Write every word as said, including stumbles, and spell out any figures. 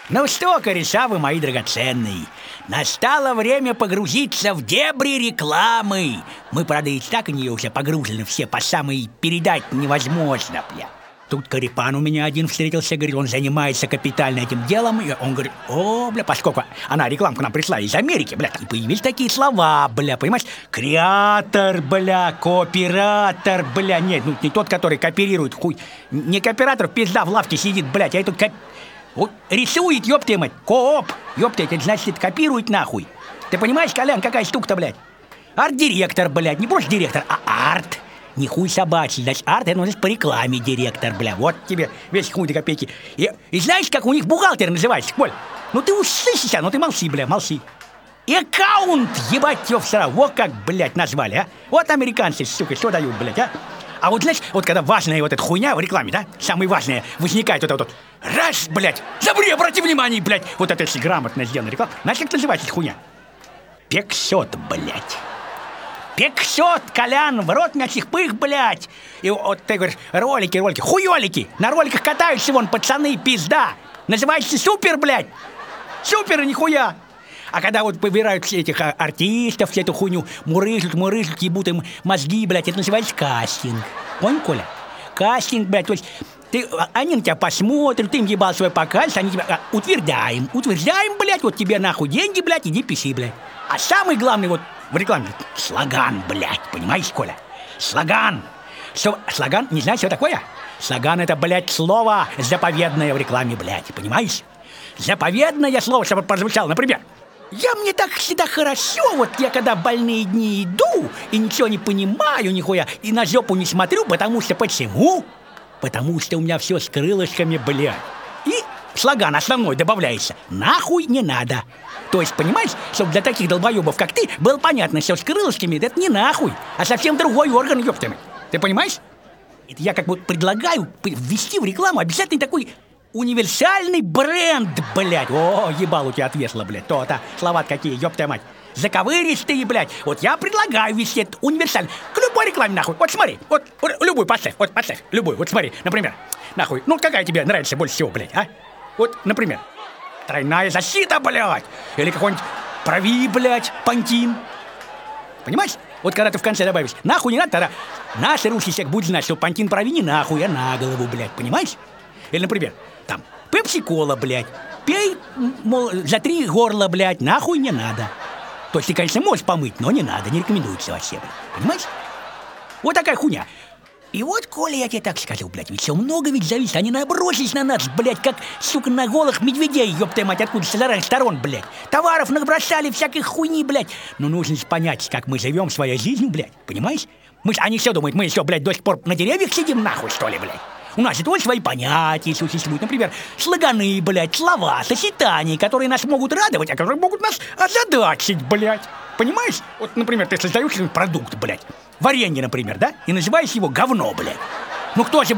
Ну что, кореша вы мои драгоценные, настало время погрузиться в дебри рекламы. Мы, правда, и так в нее уже погружены все по самой передать невозможно, бля. Тут Карипан у меня один встретился, говорит, он занимается капитально этим делом. И он говорит, о, бля, поскольку она рекламку нам прислала из Америки, бля, и появились такие слова, бля, понимаешь? Креатор, бля, кооператор, бля, нет, ну не тот, который кооперирует, хуй. Не кооператор, пизда в лавке сидит, блядь, а этот коп... Вот рисует, ёпта мать, кооп, ёпта, это значит, это копирует нахуй. Ты понимаешь, Колян, какая штука-то, блядь? Арт-директор, блядь, не просто директор, а арт. Не хуй собачий, значит, арт, это, ну, значит, по рекламе директор, бля, вот тебе весь хуй до копейки. И, и знаешь, как у них бухгалтер называется, Коль? Ну ты услышишься, ну ты молчи, бля, молчи. Аккаунт, ебать его всера, вот как, блядь, назвали, а? Вот американцы, сука, что дают, блядь, а? А вот, знаешь, вот когда важная вот эта хуйня в рекламе, да, самое важное, возникает вот это вот, раз, блядь, забри, обрати внимание, блядь, вот это если грамотно сделана реклама, знаешь, как называется эта хуйня? Пексет, блядь. Пексет, Колян, в рот мячих пых, блядь. И вот ты говоришь, ролики, ролики, хуёлики, на роликах катаются вон пацаны, пизда. Называется супер, блядь. Супер, нихуя. А когда вот выбирают все этих артистов, всю эту хуйню, мурыжут, мурыжут, ебут им мозги, блядь, это называется кастинг. Понял, Коля? Кастинг, блядь, то есть ты, они на тебя посмотрят, ты им ебал свой показ, они тебя а, утверждаем, утверждаем, блядь, вот тебе нахуй деньги, блядь, иди пиши, блядь. А самый главный вот в рекламе слоган, блядь, понимаешь, Коля? Слоган. Что, слоган, не знаешь, что такое? Слоган — это, блядь, слово заповедное в рекламе, блядь, понимаешь? Заповедное слово, чтобы прозвучало, например, я мне так всегда хорошо, вот я когда больные дни иду и ничего не понимаю нихуя, и на жопу не смотрю, потому что почему? Потому что у меня все с крылышками, блядь. И слоган основной добавляется: нахуй не надо. То есть, понимаешь, чтобы для таких долбоебов, как ты, было понятно, что с крылышками это не нахуй, а совсем другой орган, ёптами. Ты понимаешь? Это я как бы предлагаю ввести в рекламу обязательно такой универсальный бренд, блядь. О, ебал у тебя отвесло, блядь. То-то, слова какие, ёпта мать. Заковыристые, блядь. Вот я предлагаю ввести этот универсальный. К любой рекламе, нахуй. Вот смотри, вот, вот любую поставь, вот поставь, любую. Вот смотри, например, нахуй, ну какая тебе нравится больше всего, блядь, а? Вот, например, тройная защита, блядь. Или какой-нибудь прови, блядь, пантин. Понимаешь? Вот когда ты в конце добавишь нахуй не надо, тогда наши русский человек будет знать, что пантин прови не нахуй, а на голову, блядь. Понимаешь? Или, например, там, пепси-кола, блядь. Пей, мол, за три горла, блядь, нахуй не надо. То есть ты, конечно, можешь помыть, но не надо, не рекомендуется вообще, блядь. Понимаешь? Вот такая хуйня. И вот, Коля, я тебе так скажу, блядь, ведь все много ведь зависит. Они набросились на нас, блядь, как, сука, на голых медведей, ёпта мать, откуда с разных сторон, блядь. Товаров набросали, всякой хуйни, блядь. Но нужно же понять, как мы живем своей жизнью, блядь, понимаешь? Мы ж, они все думают, мы еще, блядь, до сих пор на деревьях сидим, нахуй, что ли, блядь? У нас же тоже свои понятия существуют. Например, слоганы, блядь, слова, сочетания, которые нас могут радовать, а которые могут нас озадачить, блядь. Понимаешь? Вот, например, ты создаешь продукт, блядь, варенье, например, да? И называешь его говно, блядь. Ну кто же